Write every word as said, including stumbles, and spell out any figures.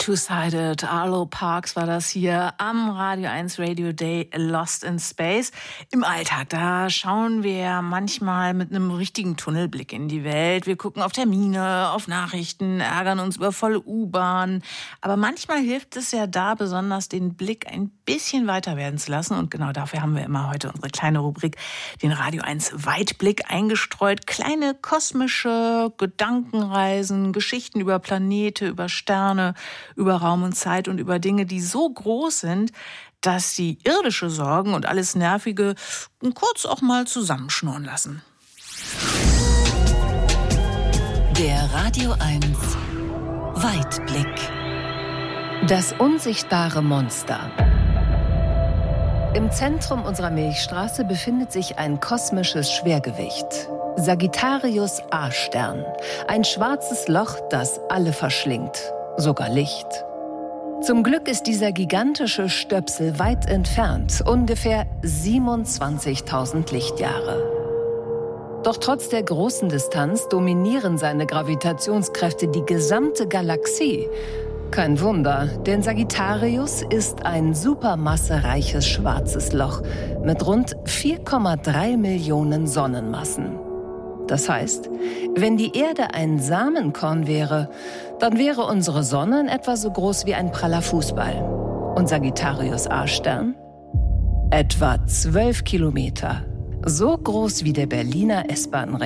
Two-Sided, Arlo Parks war das hier am Radio eins Radio Day Lost in Space. Im Alltag, da schauen wir manchmal mit einem richtigen Tunnelblick in die Welt. Wir gucken auf Termine, auf Nachrichten, ärgern uns über volle U-Bahn. Aber manchmal hilft es ja da besonders, den Blick ein bisschen weiter werden zu lassen. Und genau dafür haben wir immer heute unsere kleine Rubrik, den Radio eins Weitblick, eingestreut. Kleine kosmische Gedankenreisen, Geschichten über Planete, über Sterne, über Raum und Zeit und über Dinge, die so groß sind, dass sie irdische Sorgen und alles Nervige kurz auch mal zusammenschnurren lassen. Der Radio eins Weitblick. Das unsichtbare Monster. Im Zentrum unserer Milchstraße befindet sich ein kosmisches Schwergewicht. Sagittarius A-Stern. Ein schwarzes Loch, das alle verschlingt. Sogar Licht. Zum Glück ist dieser gigantische Stöpsel weit entfernt, ungefähr siebenundzwanzigtausend Lichtjahre. Doch trotz der großen Distanz dominieren seine Gravitationskräfte die gesamte Galaxie. Kein Wunder, denn Sagittarius ist ein supermassereiches schwarzes Loch mit rund vier Komma drei Millionen Sonnenmassen. Das heißt, wenn die Erde ein Samenkorn wäre, dann wäre unsere Sonne in etwa so groß wie ein praller Fußball. Und Sagittarius A-Stern? Etwa zwölf Kilometer. So groß wie der Berliner S-Bahn-Ring.